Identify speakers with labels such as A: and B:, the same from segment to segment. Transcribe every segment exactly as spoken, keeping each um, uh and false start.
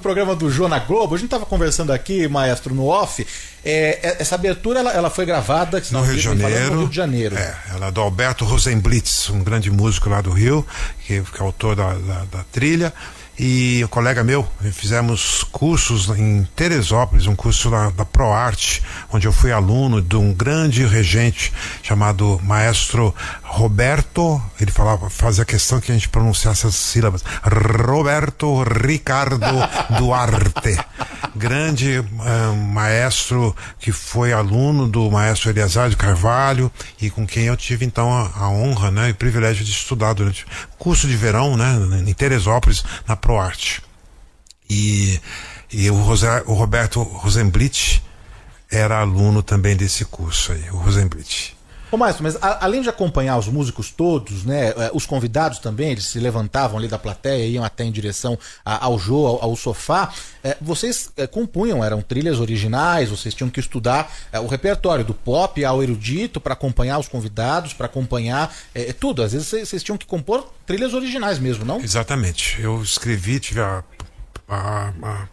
A: programa do Jô na Globo. A gente estava conversando aqui, maestro, no off. É, essa abertura ela, ela foi gravada
B: no Rio de Janeiro.
A: No Rio de Janeiro.
B: É, ela é do Alberto Rosenblitz, um grande músico lá do Rio, que, que é autor da, da, da trilha. E o colega meu, fizemos cursos em Teresópolis, um curso da, da ProArte, onde eu fui aluno de um grande regente chamado maestro Roberto. Ele falava, fazia questão que a gente pronunciasse as sílabas. Roberto Ricardo Duarte. Grande uh, maestro que foi aluno do maestro Eleazar de Carvalho e com quem eu tive então a, a honra, né, e privilégio de estudar durante o curso de verão, né, em Teresópolis, na ProArte. E, e o, Rosé, o Roberto Rosenblitz era aluno também desse curso aí, o Rosenblitz.
A: Ô, maestro, mas a, além de acompanhar os músicos todos, né, os convidados também, eles se levantavam ali da plateia, iam até em direção a, ao Jô, ao, ao sofá, é, vocês é, compunham, eram trilhas originais, vocês tinham que estudar é, o repertório do pop ao erudito para acompanhar os convidados, para acompanhar é, tudo. Às vezes vocês tinham que compor trilhas originais mesmo, não?
B: Exatamente. Eu escrevi, tive a, a, a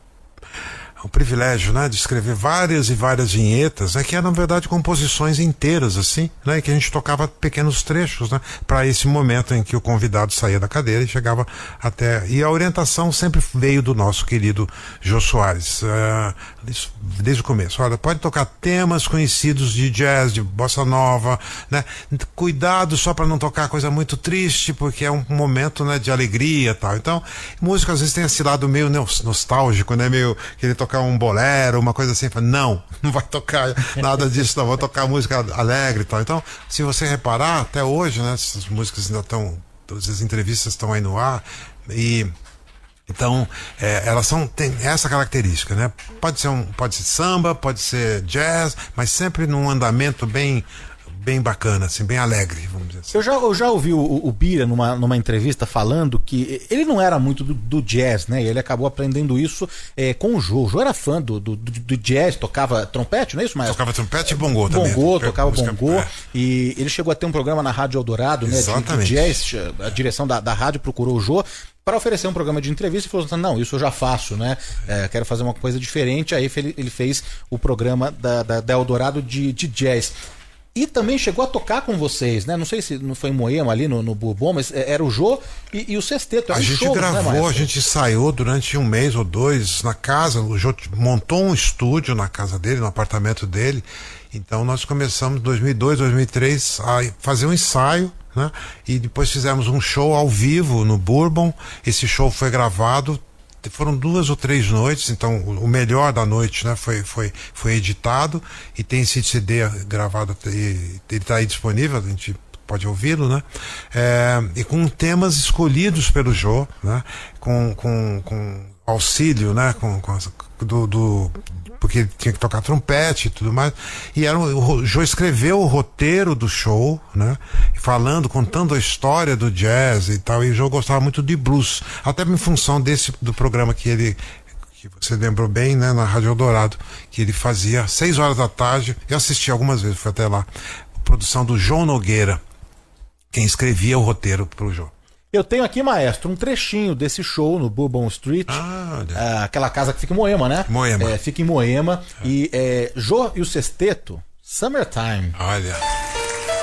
B: o privilégio, né, de escrever várias e várias vinhetas, né, que eram, na verdade, composições inteiras, assim, né, que a gente tocava pequenos trechos, né, para esse momento em que o convidado saía da cadeira e chegava até... E a orientação sempre veio do nosso querido Jô Soares, uh, desde o começo. Olha, pode tocar temas conhecidos de jazz, de bossa nova, né, cuidado só para não tocar coisa muito triste, porque é um momento, né, de alegria e tal. Então, música às vezes tem esse lado meio nostálgico, né, meio que ele toca um bolero, uma coisa assim, não, não vai tocar nada disso, não, vou tocar música alegre e tal. Então, se você reparar, até hoje, né, essas músicas ainda estão, todas as entrevistas estão aí no ar, e então, é, elas são, tem essa característica, né, pode ser um, pode ser samba, pode ser jazz, mas sempre num andamento bem bem bacana, assim, bem alegre, vamos dizer assim.
A: Eu já, eu já ouvi o, o Bira numa, numa entrevista falando que ele não era muito do, do jazz, né? Ele acabou aprendendo isso é, com o Jô. O Jô era fã do, do, do jazz, tocava trompete, não é isso, maestro?
B: Tocava trompete e bongô também.
A: Bongô, tocava
B: música,
A: bongô.
B: É.
A: E ele chegou a ter um programa na Rádio Eldorado, né? De, de jazz. A direção da, da rádio procurou o Jô para oferecer um programa de entrevista e falou assim, não, isso eu já faço, né? É, quero fazer uma coisa diferente. Aí ele, ele fez o programa da, da, da Eldorado de, de jazz. E também chegou a tocar com vocês, né? Não sei se não foi em Moema ali no, no Bourbon, mas era o Jô e, e o Sexteto.
B: A gente
A: shows,
B: gravou,
A: né,
B: a gente ensaiou durante um mês ou dois na casa. O Jô montou um estúdio na casa dele, no apartamento dele. Então nós começamos em dois mil e dois, dois mil e três a fazer um ensaio, né? E depois fizemos um show ao vivo no Bourbon. Esse show foi gravado. Foram duas ou três noites, então o melhor da noite, né, foi, foi, foi editado e tem esse C D gravado, ele está aí disponível, a gente pode ouvi-lo, né, é, e com temas escolhidos pelo Jô, né, com, com, com auxílio, né, com, com do, do porque ele tinha que tocar trompete e tudo mais, e era, o Jô escreveu o roteiro do show, né, falando, contando a história do jazz e tal, e o Jô gostava muito de blues, até em função desse, do programa que ele, que você lembrou bem, né, na Rádio Eldorado, que ele fazia às seis horas da tarde, eu assisti algumas vezes, fui até lá, produção do João Nogueira, quem escrevia o roteiro pro Jô.
A: Eu tenho aqui, maestro, um trechinho desse show no Bourbon Street.
B: Ah,
A: é, aquela casa que fica em Moema, né?
B: Moema.
A: É, fica em Moema. É. E é, Jô e o Sexteto, Summertime.
B: Olha.